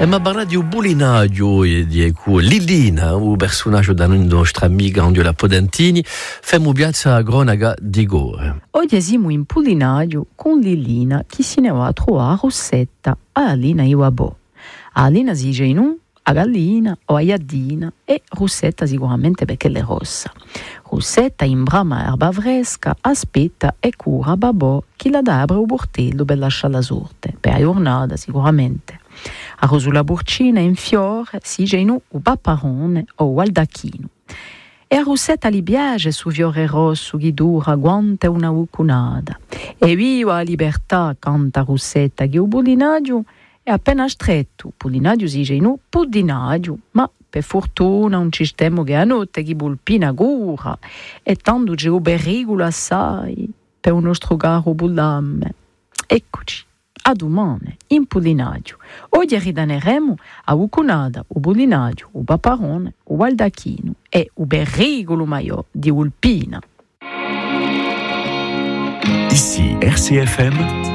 Ma parla di un bulinaggio e di Lillina, un personaggio da nostra amica Angela Podentini, femo piazza cronaca di gore. Oggi siamo in bulinaggio con Lillina che se ne va a trovare Rossetta a Alina Iwabo. Alina si dice in un a gallina o a iadina e Rossetta sicuramente perché è rossa. Rossetta imbrama erba fresca, aspetta e cura babò che la dà apre un bortello per lasciare la sorte, per la giornata sicuramente. A rosulla burcina in fiore si genu un papparone o un aldachino. E a Rossetta li piace su fiore rosso che dura quante una ucunada. E viva la libertà canta Rossetta che un bulinaggio è appena stretto. Bulinaggio si genu pudinaggio, ma per fortuna un sistema che a notte che bulpina cura e tanto c'è un pericolo assai per un nostro caro bullamme. Eccoci. A domani, in Pulinaggio. Oggi ridaneremo a Ucunada, o Bulinaggio, o Paparone, o Valdachino e o Berrigolo Maiò di Ulpina. Ici RCFM